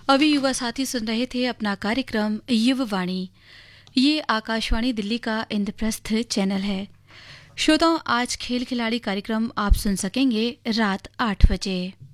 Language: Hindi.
अभी युवा साथी सुन रहे थे अपना कार्यक्रम युववाणी। ये आकाशवाणी दिल्ली का इंद्रप्रस्थ चैनल है। श्रोताओं, आज खेल खिलाड़ी कार्यक्रम आप सुन सकेंगे रात 8 बजे।